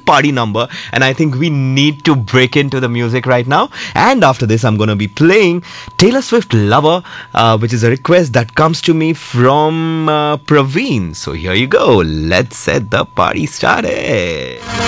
party number, and I think we need to break into the music right now. And after this, I'm gonna be playing Taylor Swift Lover, which is a request that comes to me from Praveen. So here you go. Let's set the party started.